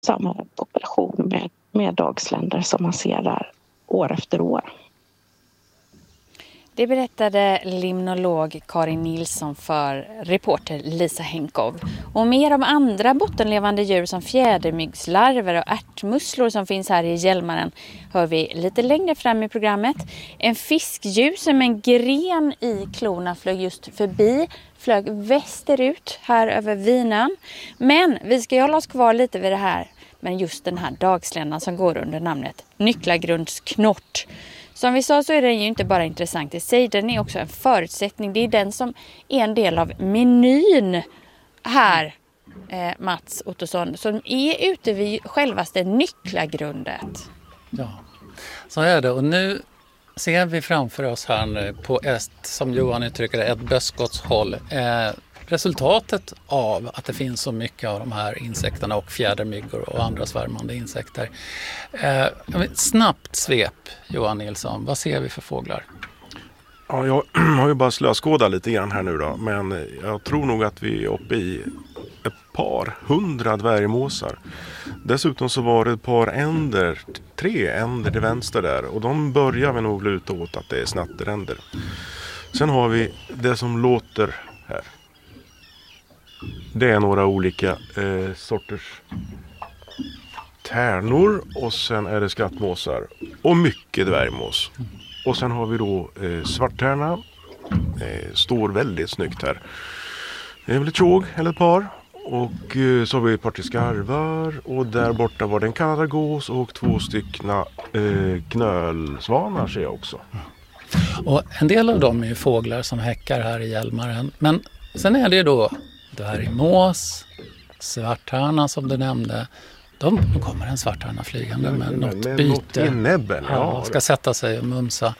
samma population med dagsländor som man ser där år efter år. Det berättade limnolog Karin Nilsson för reporter Lisa Henkov. Och mer om andra bottenlevande djur som fjädermyggslarver och ärtmusslor som finns här i Hjälmaren hör vi lite längre fram i programmet. En fiskgjuse med en gren i klorna flög västerut här över Vinön. Men vi ska hålla oss kvar lite vid det här, men just den här dagsländan som går under namnet Nycklagrundsknort. Som vi sa så är den ju inte bara intressant i sig, den är också en förutsättning. Det är den som är en del av menyn här, Mats Ottosson, som är ute vid självaste Nycklagrundet. Ja, så är det. Och nu ser vi framför oss här nu på som Johan uttrycker det, ett böskskottshåll. Resultatet av att det finns så mycket av de här insekterna och fjädermyggor och andra svärmande insekter. Snabbt svep, Johan Nilsson. Vad ser vi för fåglar? Ja, jag har ju bara slöskådat lite grann här nu då. Men jag tror nog att vi är uppe i ett par 100 dvärgmåsar. Dessutom så var det ett par änder, 3 änder till vänster där. Och de börjar vi nog luta åt att det är snatteränder. Sen har vi det som låter här. Det är några olika sorters tärnor och sen är det skrattmåsar och mycket dvärgmås. Och sen har vi då svarttärna, står väldigt snyggt här. Det är väl ett tjog eller ett par. Och så har vi ett par till skarvar och där borta var det en kanadagås och 2 styckna knölsvanar ser jag också. Och en del av dem är ju fåglar som häckar här i Hjälmaren. Men sen är det ju då dvärgmås, svarttärna som du nämnde. Då kommer en svarttärna flygande med något byte. Något i näbben. Ja, ska sätta sig och mumsa.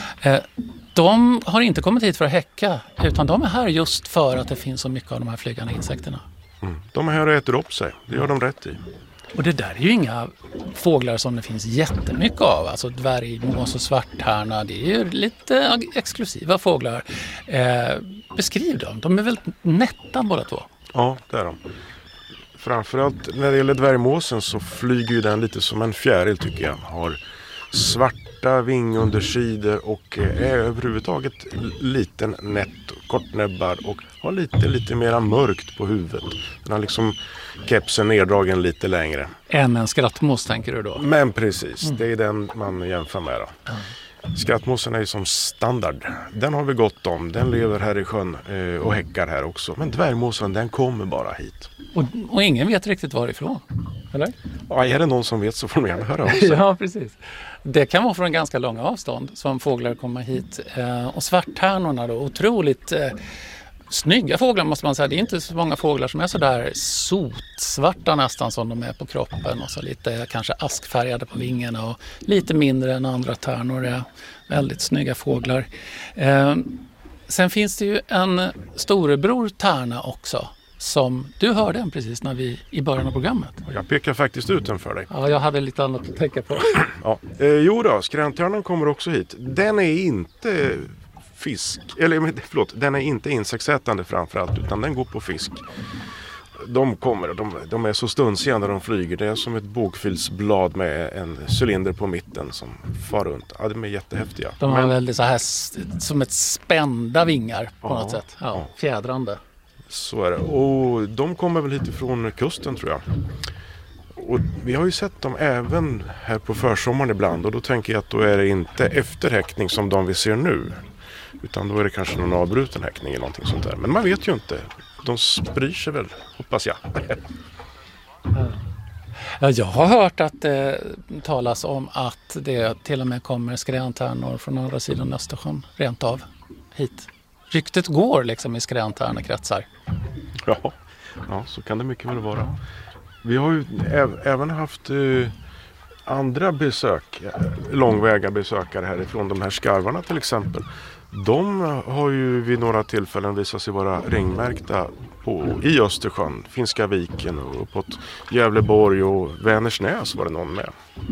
De har inte kommit hit för att häcka, utan de är här just för att det finns så mycket av de här flygande insekterna. De är här och äter upp sig. Det gör de rätt i. Och det där är ju inga fåglar som det finns jättemycket av. Alltså dvärgmås och svarttärna, det är ju lite exklusiva fåglar. Beskriv dem. De är väl nätta båda två? Ja, det är de. Framförallt när det gäller dvärgmåsen så flyger ju den lite som en fjäril tycker jag. Har svarta vingundersidor och är överhuvudtaget liten nätt, kortnäbbad och har lite mera mörkt på huvudet. Den har liksom kepsen neddragen lite längre. Än en skrattmås tänker du då? Men precis, det är den man jämför med då. Skrattmåsen är ju som standard. Den har vi gott om. Den lever här i sjön och häckar här också. Men dvärgmåsen, den kommer bara hit. Och ingen vet riktigt varifrån, eller? Ja, är det någon som vet så får de gärna höra av sig. Ja, precis. Det kan vara från ganska långa avstånd som fåglar kommer hit. Och svarttärnorna då, otroligt snygga fåglar måste man säga. Det är inte så många fåglar som är så där sotsvarta nästan som de är på kroppen. Och så lite kanske askfärgade på vingarna och lite mindre än andra tärnor. Är väldigt snygga fåglar. Sen finns det ju en storebror tärna också. Som du hörde den precis när vi i början av programmet. Jag pekar faktiskt ut den för dig. Ja, jag hade lite annat att tänka på. Ja. Jo då, skränthörnan kommer också hit. Den är inte den är inte insektsätande framförallt utan den går på fisk. De är så stunsiga när de flyger. Det är som ett bokfilsblad med en cylinder på mitten som far runt. Ja, de är jättehäftiga. De har väldigt så här som ett spända vingar på något sätt. Ja, fjädrande. Så är det. Och de kommer väl hit ifrån kusten tror jag. Och vi har ju sett dem även här på försommaren ibland. Och då tänker jag att då är det inte efterhäckning som de vi ser nu. Utan då är det kanske någon avbruten häckning eller någonting sånt där. Men man vet ju inte. De sprider sig väl, hoppas jag. Ja, jag har hört att det talas om att det till och med kommer skränthärnor från andra sidan Östersjön rent av hit. Ryktet går liksom i skränthärnekretsar. Ja, så kan det mycket väl vara. Vi har ju även haft andra långväga besökare härifrån. De här skarvarna till exempel. De har ju vid några tillfällen visat sig vara ringmärkta i Östersjön, Finska viken och uppåt Gävleborg och Vänersnäs var det någon med.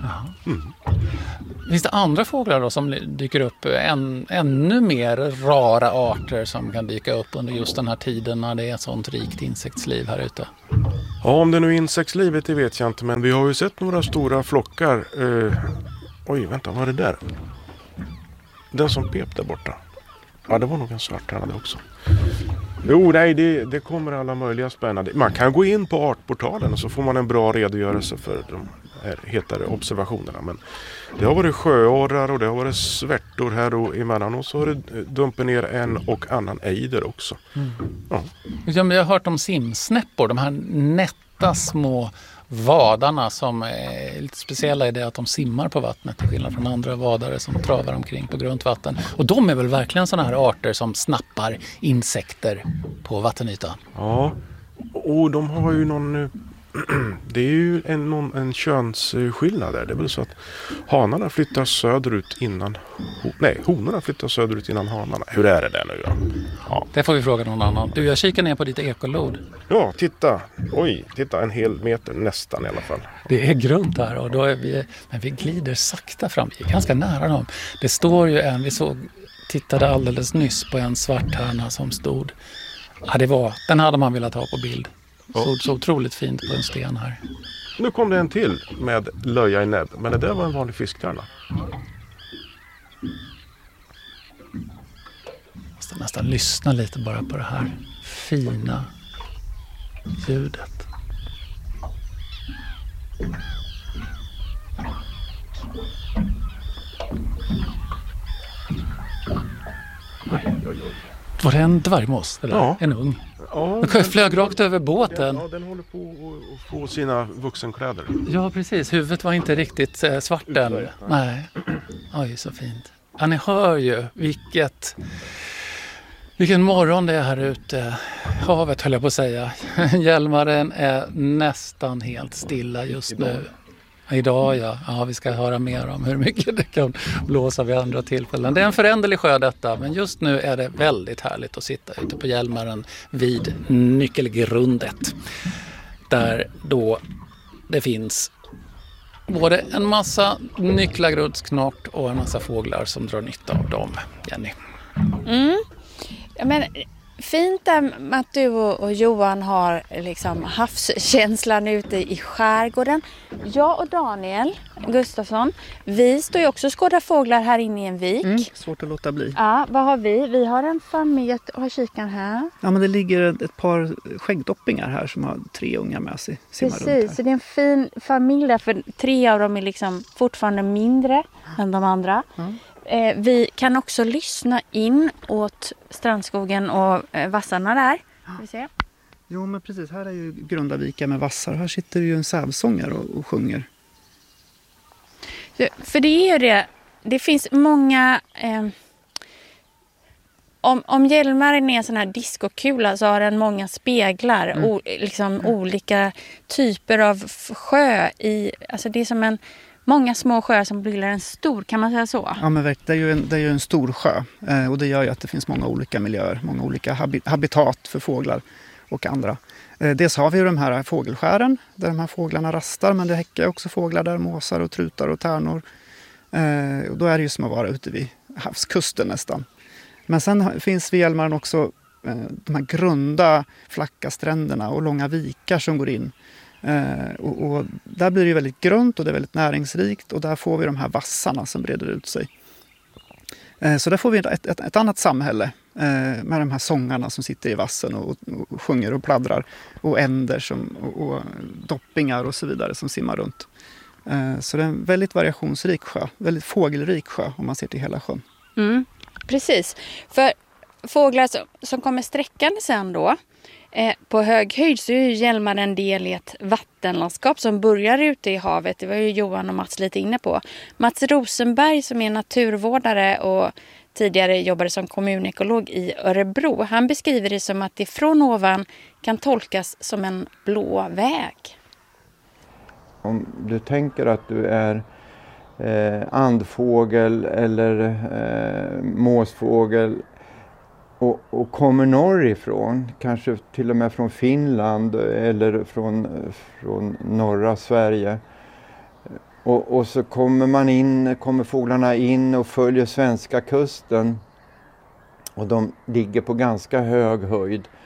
Finns det andra fåglar då som dyker upp, ännu mer rara arter som kan dyka upp under just den här tiden när det är ett sånt rikt insektsliv här ute? Ja, om det nu är insektslivet, det vet jag inte. Men vi har ju sett några stora flockar. Oj, vänta, vad är det där? Den som pep där borta. Ja, det var nog en svarthärnad också. Jo, nej, det kommer alla möjliga spännande. Man kan gå in på Artportalen och så får man en bra redogörelse för de här hetare observationerna. Men det har varit sjöorrar och det har varit svärtor här och emellanåt så har det dumpit ner en och annan ejder också. Ja. Jag har hört om simsnäppor, de här nätta små vadarna som är lite speciella i det att de simmar på vattnet till skillnad från andra vadare som travar omkring på grunt vatten. Och de är väl verkligen sådana här arter som snappar insekter på vattenytan? Ja, och de har ju någon... Det är ju en könsskillnad där. Det är väl så att hanarna flyttar söderut innan... Nej, honorna flyttar söderut innan hanarna. Hur är det där nu då? Ja. Det får vi fråga någon annan. Du, jag kikar ner på ditt ekolod. Ja, titta. Oj, titta, en hel meter nästan i alla fall. Det är grunt här och då är vi... Men vi glider sakta fram. Vi är ganska nära dem. Det står ju en... tittade alldeles nyss på en svarthärna som stod... Ja, den hade man velat ha på bild. Så otroligt fint på en sten här. Nu kom det en till med löja i näbb. Men det där var en vanlig fisktärna. Jag måste nästan lyssna lite bara på det här fina ljudet. Var det en dvärgmås? Eller? Ja. En ung? Ja, den flög rakt över båten. Ja, den håller på att få sina vuxenkläder. Ja, precis. Huvudet var inte riktigt svart än. Nej. Oj, så fint. Ja, ni hör ju vilken morgon det är här ute. Havet höll jag på att säga. Hjälmaren är nästan helt stilla just nu. Idag, ja. Ja, vi ska höra mer om hur mycket det kan blåsa vid andra tillfällen. Det är en föränderlig sjö detta, men just nu är det väldigt härligt att sitta ute på Hjälmaren vid Nyckelgrundet. Där då det finns både en massa nycklagrundsknort och en massa fåglar som drar nytta av dem, Jenny. Ja, men fint att du och Johan har liksom havskänslan ute i skärgården. Jag och Daniel Gustafsson, vi står ju också och skådar fåglar här inne i en vik. Svårt att låta bli. Ja, vad har vi? Vi har en familj, har kikan här. Ja, men det ligger ett par skäggdoppingar här som har 3 unga med sig. Precis, så det är en fin familj där, för 3 av dem är liksom fortfarande mindre än de andra. Vi kan också lyssna in åt strandskogen och vassarna där. Ska vi se? Jo, men precis. Här är ju Grundavika med vassar. Här sitter ju en sävsångare och sjunger. För det är ju det. Det finns många... Om Hjälmaren är en sån här diskokula så har den många speglar. Olika typer av sjö. Alltså det är som många små sjöar som bildar en stor, kan man säga så? Ja, men det är ju en stor sjö. Och det gör ju att det finns många olika miljöer. Många olika habitat för fåglar och andra. Dels har vi ju de här fågelskären där de här fåglarna rastar. Men det häckar också fåglar där, måsar och trutar och tärnor. Och då är det ju som att vara ute vid havskusten nästan. Men sen finns vid Hjälmaren också de här grunda flacka stränderna och långa vikar som går in. Och där blir det väldigt grunt och det är väldigt näringsrikt och där får vi de här vassarna som breder ut sig. Så där får vi ett annat samhälle med de här sångarna som sitter i vassen och sjunger och pladdrar och änder och doppingar och så vidare som simmar runt. Så det är en väldigt variationsrik sjö, väldigt fågelrik sjö om man ser till hela sjön. Precis, för fåglar som kommer sträckande sen då på hög höjd så är ju Hjälmaren en del i ett vattenlandskap som börjar ute i havet. Det var ju Johan och Mats lite inne på. Mats Rosenberg som är naturvårdare och tidigare jobbade som kommunekolog i Örebro. Han beskriver det som att det från ovan kan tolkas som en blå väg. Om du tänker att du är andfågel eller måsfågel och kommer norrifrån, kanske till och med från Finland eller från norra Sverige. Och så kommer fåglarna in och följer svenska kusten. Och de ligger på ganska hög höjd.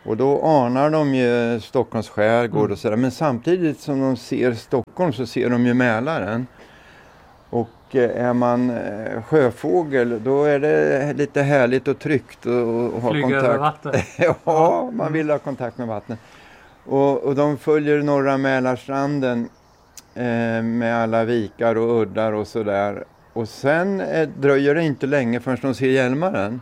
Och då anar de ju Stockholms skärgård och sådär. Men samtidigt som de ser Stockholm så ser de ju Mälaren. Och är man sjöfågel då är det lite härligt och tryggt att ha Flyga kontakt. över vatten. Ja, man vill ha kontakt med vattnet. Och de följer norra Mälarstranden med alla vikar och uddar och sådär. Och sen dröjer det inte länge förrän de ser Hjälmaren.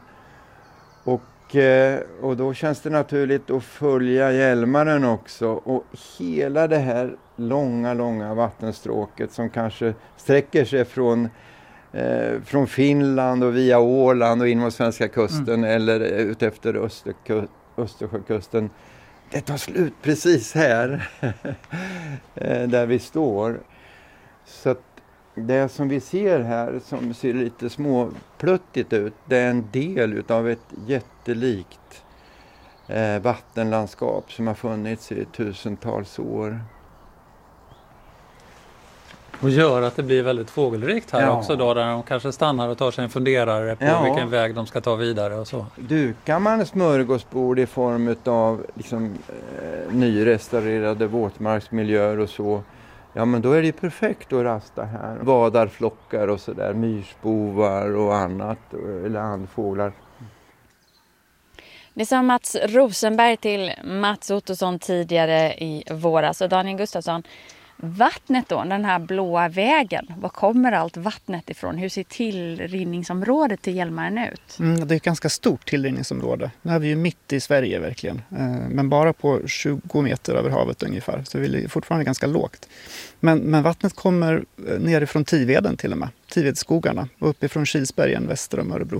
Och då känns det naturligt att följa Hjälmaren också. Och hela det här långa vattenstråket som kanske sträcker sig från Finland och via Åland och in mot svenska kusten eller ut efter Östersjökusten. Det tar slut precis här där vi står. Så att det som vi ser här som ser lite småpluttigt ut, det är en del av ett jättelikt vattenlandskap som har funnits i tusentals år. Och gör att det blir väldigt fågelrikt här också då, där de kanske stannar och tar sig en funderare på vilken väg de ska ta vidare och så. Dukar man smörgåsbord i form av liksom, nyrestaurerade våtmarksmiljöer och så, ja men då är det perfekt att rasta här. Vadarflockar och sådär, myrsbovar och annat, eller andfåglar. Det sa Mats Rosenberg till Mats Ottosson tidigare i våras. Och Daniel Gustafsson, vattnet då, den här blåa vägen, var kommer allt vattnet ifrån? Hur ser tillrinningsområdet till Hjälmaren ut? Det är ett ganska stort tillrinningsområde. Nu är vi ju mitt i Sverige verkligen. Men bara på 20 meter över havet ungefär. Så vi är fortfarande ganska lågt. Men vattnet kommer nerifrån Tiveden till och med. Tivedsskogarna och uppifrån Kilsbergen väster om Örebro.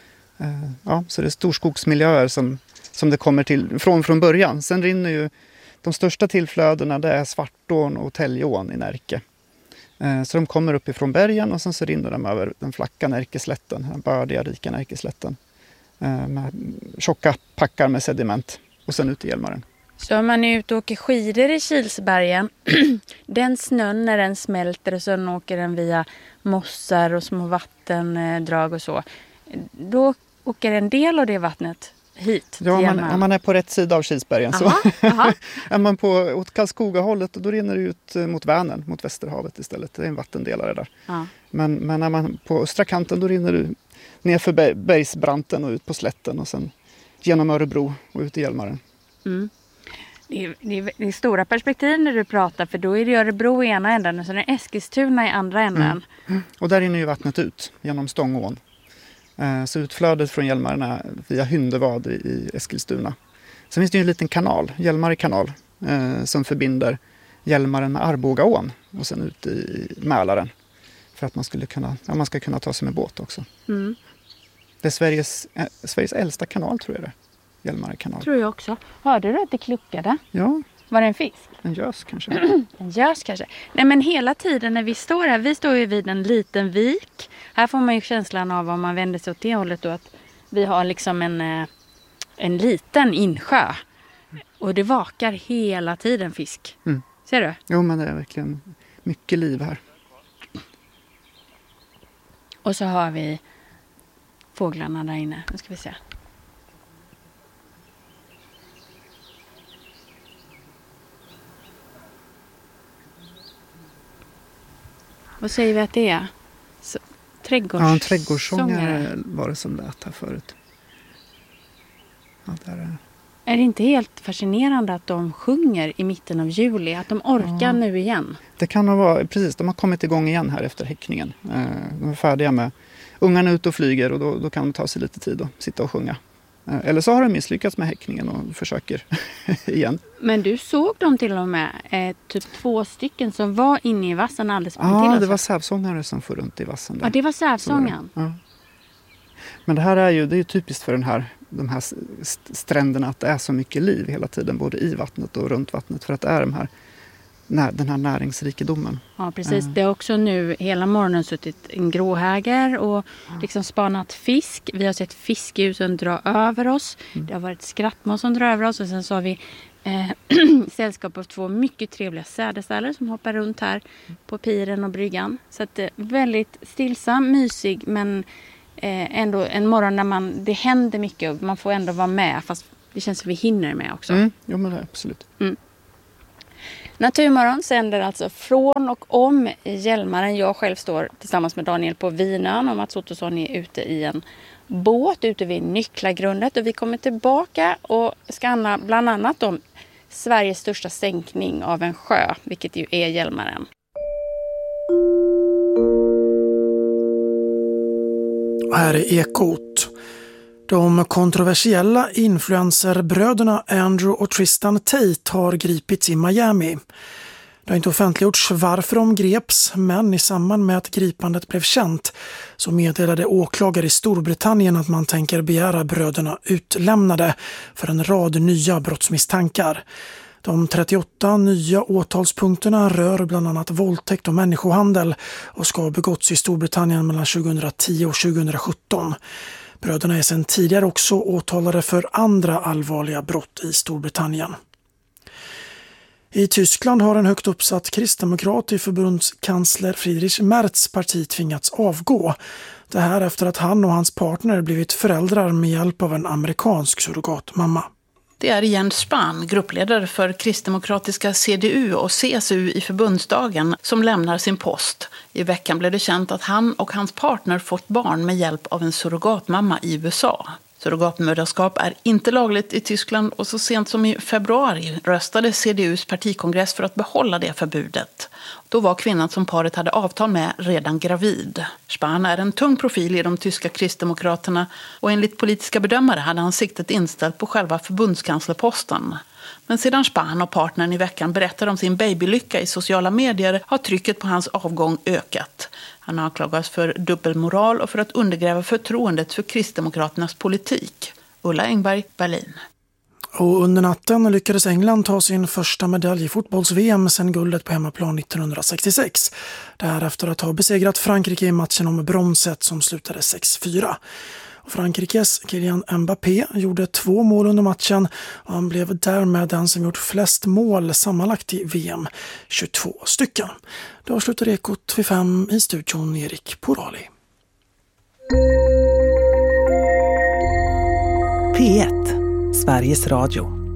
Så det är storskogsmiljöer som det kommer till från början. Sen rinner ju de största tillflödena, det är Svartån och Täljån i Närke. Så de kommer uppifrån bergen och sen så rinner de över den flacka Närkeslätten, den bördiga rika Närkeslätten. Med tjocka packar med sediment och sen ut i Hjälmaren. Så om man är ute och åker skidor i Kilsbergen, den snön när den smälter och sen åker den via mossar och små vattendrag och så, då åker en del av det vattnet hit. Ja, om man är på rätt sida av Kilsbergen så är man åt Karlskogahållet och då rinner det ut mot Vänern, mot Västerhavet istället. Det är en vattendelare där. Ja. Men när man på östra kanten då rinner det ner för bergsbranten och ut på slätten och sen genom Örebro och ut i Hjälmaren. Mm. Det är stora perspektiv när du pratar, för då är det Örebro i ena änden och sen är det Eskilstuna i andra änden. Och där rinner ju vattnet ut genom Stångån. Så utflödet från Hjälmaren är via Hyndevad i Eskilstuna. Sen finns det ju en liten kanal, Hjälmare kanal, som förbinder Hjälmaren med Arbogaån och sen ut i Mälaren. För att man ska kunna ta sig med båt också. Mm. Det är Sveriges äldsta kanal, tror jag det. Hjälmare kanal. Tror jag också. Hörde du att det kluckade? Ja. Var det en fisk? En gös kanske. En gös kanske. Nej, men hela tiden när vi står här, vi står ju vid en liten vik. Här får man ju känslan av, om man vänder sig åt det hållet då, att vi har liksom en liten insjö. Och det vakar hela tiden fisk. Mm. Ser du? Jo, men det är verkligen mycket liv här. Och så har vi fåglarna där inne. Nu ska vi se. Vad säger vi att det är? Ja, en trädgårdssångare var det som lät här förut. Ja, där är det inte helt fascinerande att de sjunger i mitten av juli? Att de orkar nu igen? Det kan nog vara, precis. De har kommit igång igen här efter häckningen. De är färdiga med ungarna ut och flyger och då kan de ta sig lite tid och sitta och sjunga. Eller så har de misslyckats med häckningen och försöker igen. Men du såg dem till och med, typ 2 stycken som var inne i vassen alldeles på till. Ja, det var sävsångare som får runt i vassen. Där. Ja, det var sävsången. Ja. Men det här är ju typiskt för de här stränderna, att det är så mycket liv hela tiden, både i vattnet och runt vattnet, för att det är den här näringsrikedomen. Ja, precis. Det har också nu hela morgonen suttit en gråhäger och liksom spanat fisk. Vi har sett fiskljus dra över oss. Det har varit skrattmås som drar över oss. Och sen så har vi sällskap av 2 mycket trevliga sädesärlor som hoppar runt här på piren och bryggan. Så att väldigt stillsam, mysig, men ändå en morgon när det händer mycket och man får ändå vara med, fast Det känns som vi hinner med också. Jo, men det är absolut. Naturmorgon sänder alltså från och om Hjälmaren. Jag själv står tillsammans med Daniel på Vinön och Mats Ottosson är ute i en båt ute vid Nycklagrundet. Och vi kommer tillbaka och skanna bland annat om Sveriges största sänkning av en sjö, vilket ju är Hjälmaren. Här är Ekot. De kontroversiella influencerbröderna Andrew och Tristan Tate har gripits i Miami. Det har inte offentliggjorts varför de greps, men i samband med att gripandet blev känt så meddelade åklagare i Storbritannien att man tänker begära bröderna utlämnade för en rad nya brottsmisstankar. De 38 nya åtalspunkterna rör bland annat våldtäkt och människohandel och ska ha begåtts i Storbritannien mellan 2010 och 2017. Bröderna är sedan tidigare också åtalade för andra allvarliga brott i Storbritannien. I Tyskland har en högt uppsatt kristdemokrat i förbundskansler Friedrich Merz parti tvingats avgå. Det här efter att han och hans partner blivit föräldrar med hjälp av en amerikansk surrogatmamma. Det är Jens Spahn, gruppledare för kristdemokratiska CDU och CSU i förbundsdagen, som lämnar sin post. I veckan blev det känt att han och hans partner fått barn med hjälp av en surrogatmamma i USA. Surrogatmödraskap är inte lagligt i Tyskland och så sent som i februari röstade CDUs partikongress för att behålla det förbudet. Då var kvinnan som paret hade avtal med redan gravid. Spahn är en tung profil i de tyska kristdemokraterna och enligt politiska bedömare hade han siktet inställt på själva förbundskanslerposten. Men sedan Spahn och partnern i veckan berättade om sin babylycka i sociala medier har trycket på hans avgång ökat. Han anklagas för dubbelmoral och för att undergräva förtroendet för kristdemokraternas politik. Ulla Engberg, Berlin. Och under natten lyckades England ta sin första medalj i fotbolls-VM sedan guldet på hemmaplan 1966. Därefter att ha besegrat Frankrike i matchen om bronset som slutade 6-4. Frankrikes Kylian Mbappé gjorde 2 mål under matchen och han blev därmed den som gjort flest mål sammanlagt i VM, 22 stycken. Då slutar Ekot vid 5 i studion Erik Porali. P1, Sveriges Radio.